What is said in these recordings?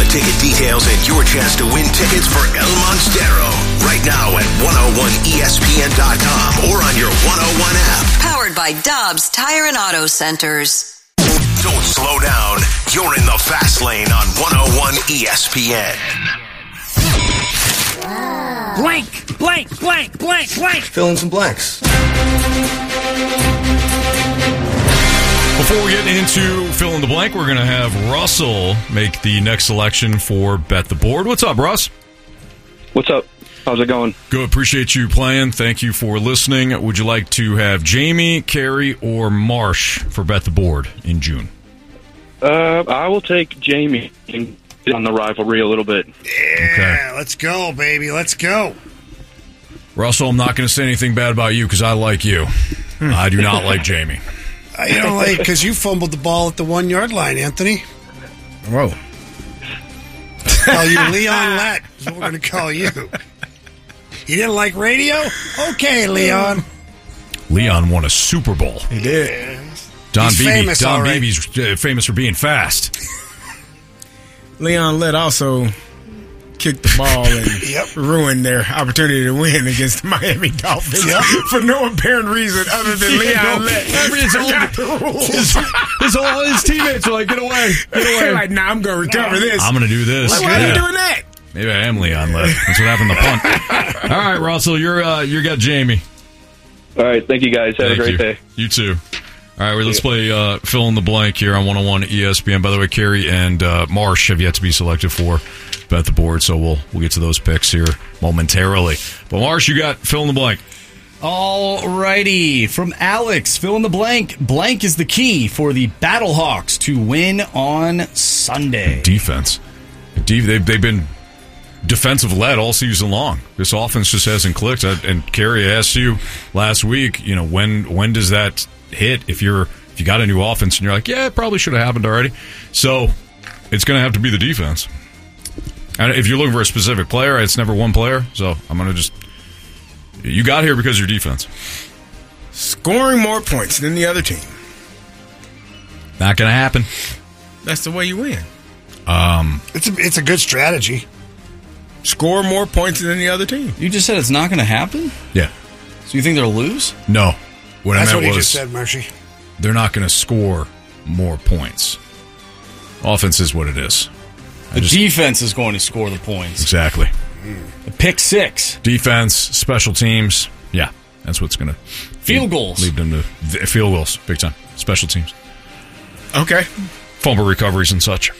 ticket details and your chance to win tickets for El Monstero right now at 101ESPN.com or on your 101 app. Powered by Dobbs Tire and Auto Centers. Don't slow down. You're in the fast lane on 101 ESPN. Blank, blank, blank, blank, blank. Fill in some blanks. Before we get into fill in the blank, we're going to have Russell make the next selection for Bet the Board. What's up, Russ? What's up? How's it going? Good. Appreciate you playing. Thank you for listening. Would you like to have Jamie, Carrie, or Marsh for Bet the Board in June? I will take Jamie on the rivalry a little bit. Yeah, Okay. Let's go, baby. Let's go. Russell, I'm not going to say anything bad about you because I like you. I do not like Jamie. You don't like because you fumbled the ball at the 1 yard line, Anthony. Whoa. Call you Leon Lett is what we're going to call you. You didn't like radio? Okay, Leon. Leon won a Super Bowl. He did. Don He's Beebe. famous, Don all right. Beebe's famous for being fast. Leon Lett also kicked the ball and Yep. ruined their opportunity to win against the Miami Dolphins for no apparent reason other than Leon Lett. Forgot the rules. His teammates are like, get away. They're like, nah, I'm going to recover this. I'm going to do this. Like, why are you doing that? Maybe I am Leon Lett. That's what happened to punt. All right, Russell, you got Jamie. All right, thank you guys. Have a great day. You too. All right, let's play fill in the blank here on 101 ESPN. By the way, Carrie and Marsh have yet to be selected for Bet the Board, so we'll get to those picks here momentarily. But Marsh, you got fill in the blank. Alrighty, from Alex, fill in the blank. Blank is the key for the Battlehawks to win on Sunday. Defense. They've been defensive-led all season long. This offense just hasn't clicked. And Carrie, I asked you last week, when does that hit if you got a new offense and you're like, yeah, it probably should have happened already. So it's going to have to be the defense. And if you're looking for a specific player, it's never one player. So I'm going to you got here because of your defense. Scoring more points than the other team. Not going to happen. That's the way you win. It's a good strategy. Score more points than the other team. You just said it's not going to happen? Yeah. So you think they'll lose? No. What That's I what meant he was just said, Marshy. they're not going to score more points. Offense is what it is. The defense is going to score the points. Exactly. The pick six. Defense, special teams. Yeah, that's what's going to Field goals. lead them to field goals, big time. Special teams. Okay. Fumble recoveries and such.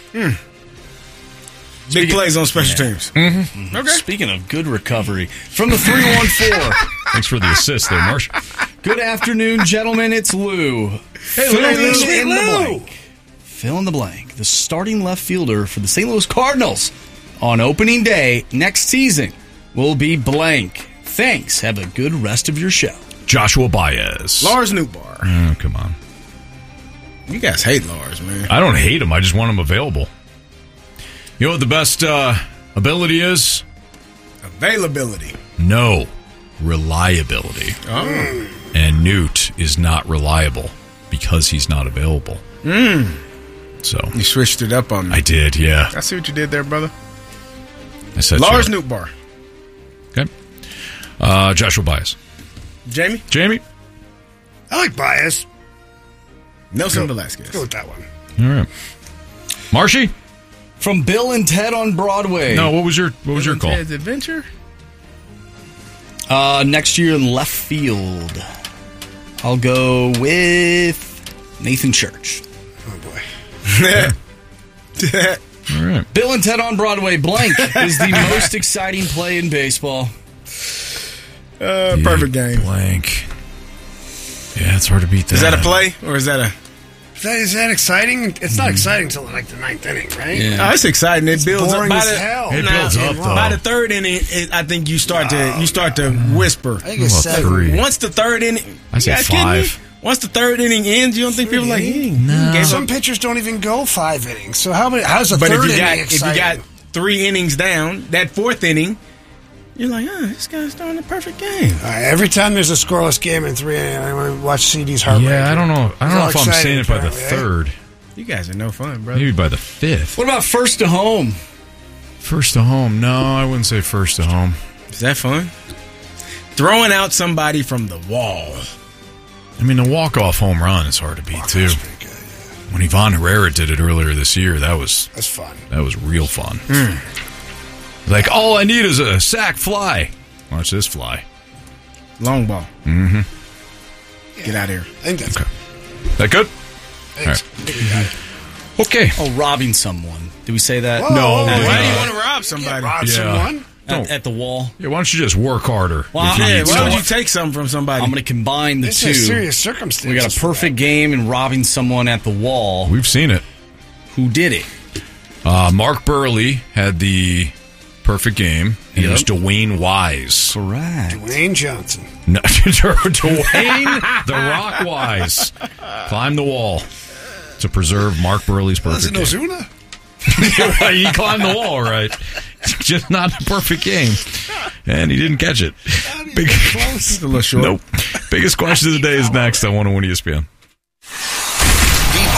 Big plays on special teams. Mm-hmm. Okay. Speaking of good recovery, from the 314. Thanks for the assist there, Marsh. Good afternoon, gentlemen. It's Lou. Hey, Lou. in the blank. Fill in the blank. The starting left fielder for the St. Louis Cardinals on opening day next season will be blank. Thanks. Have a good rest of your show. Joshua Baez. Lars Nootbaar. Oh, come on. You guys hate Lars, man. I don't hate him. I just want him available. You know what the best ability is? Availability. No. Reliability. Oh. And Newt is not reliable because he's not available. So You switched it up on me. I did, yeah. I see what you did there, brother. I said Lars so. Nootbaar. Okay. Joshua Baez. Jamie? Jamie? I like bias. Nelson Velasquez. Go with that one. All right. Marshy? From Bill and Ted on Broadway. No, what was your call? Ted's Adventure? Next year in left field, I'll go with Nathan Church. Oh, boy. All right. Bill and Ted on Broadway. Blank is the most exciting play in baseball. Perfect game. Blank. Yeah, it's hard to beat that. Is that a play or is that a... Is that exciting? It's not exciting until like the ninth inning, right? Oh, it's exciting. It builds up. Boring By as the, hell. It builds up, though. By the third inning, I think you start to whisper. I think it's Well, 7. three. Once the third inning, I said you guys kidding me? 5. Once the third inning ends, you don't think people are like, No. Some pitchers don't even go 5 innings. So how's the But third if you inning got exciting? 3 innings down, that fourth inning, you're like, this guy's throwing a perfect game. All right, every time there's a scoreless game in 3 innings, I want to watch CD's heart rate. Yeah, I don't know. I don't know if I'm exciting, saying it by the apparently, eh? third. You guys are no fun, brother. Maybe by the 5th. What about first to home? First to home. No, I wouldn't say first to home. Is that fun? Throwing out somebody from the wall. I mean, the walk-off home run is hard to beat, too. Pretty good, yeah. When Ivan Herrera did it earlier this year, That's fun. that was real fun. Like, all I need is a sack fly. Watch this fly. Long ball. Mm-hmm. Get out of here. I think that's Okay. That good? Thanks. Okay. Oh, robbing someone. Did we say that? Whoa. No. Why do you want to rob somebody? Rob Yeah. someone? At the wall. Yeah, why don't you just work harder? Well, if you yeah, need Why stuff? would you take something from somebody? I'm going to combine the This two. is serious circumstances. We got a perfect game in robbing someone at the wall. We've seen it. Who did it? Mark Burley had the perfect game, and it was Dwayne Wise. Correct. Dwayne Johnson. No, Dwayne the Rock Wise climbed the wall to preserve Mark Burley's perfect Was it game. Ozuna? He climbed the wall, right? Just not the perfect game, and he didn't catch it. Close. a little short. Nope. Biggest question of the day is next on 101 ESPN.